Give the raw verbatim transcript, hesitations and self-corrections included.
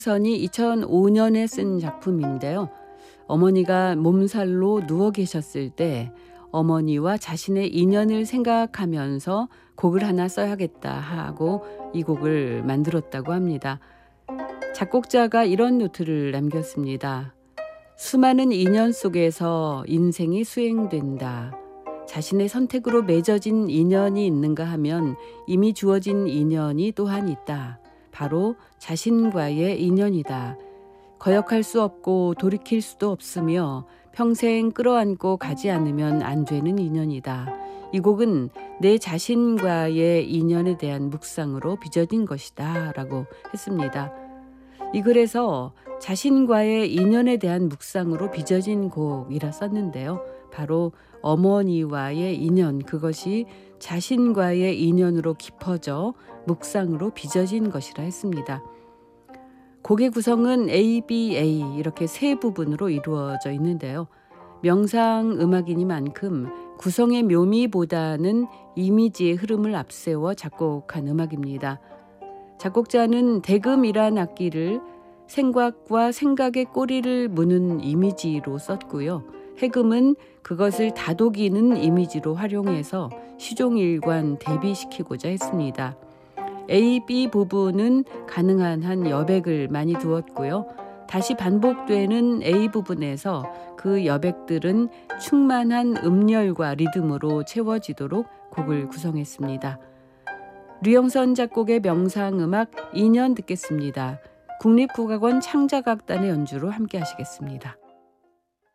선이 이천오 년에 쓴 작품인데요. 어머니가 몸살로 누워 계셨을 때 어머니와 자신의 인연을 생각하면서 곡을 하나 써야겠다 하고 이 곡을 만들었다고 합니다. 작곡자가 이런 노트를 남겼습니다. 수많은 인연 속에서 인생이 수행된다. 자신의 선택으로 맺어진 인연이 있는가 하면 이미 주어진 인연이 또한 있다. 바로 자신과의 인연이다. 거역할 수 없고 돌이킬 수도 없으며 평생 끌어안고 가지 않으면 안 되는 인연이다. 이 곡은 내 자신과의 인연에 대한 묵상으로 빚어진 것이다 라고 했습니다. 이 글에서 자신과의 인연에 대한 묵상으로 빚어진 곡이라 썼는데요. 바로 어머니와의 인연, 그것이 자신과의 인연으로 깊어져 묵상으로 빚어진 것이라 했습니다. 곡의 구성은 A, B, A 이렇게 세 부분으로 이루어져 있는데요. 명상 음악이니만큼 구성의 묘미보다는 이미지의 흐름을 앞세워 작곡한 음악입니다. 작곡자는 대금이란 악기를 생각과 생각의 꼬리를 무는 이미지로 썼고요. 해금은 그것을 다독이는 이미지로 활용해서 시종일관 대비시키고자 했습니다. A, B 부분은 가능한 한 여백을 많이 두었고요. 다시 반복되는 A 부분에서 그 여백들은 충만한 음열과 리듬으로 채워지도록 곡을 구성했습니다. 류영선 작곡의 명상음악 이 년 듣겠습니다. 국립국악원 창작악단의 연주로 함께 하시겠습니다.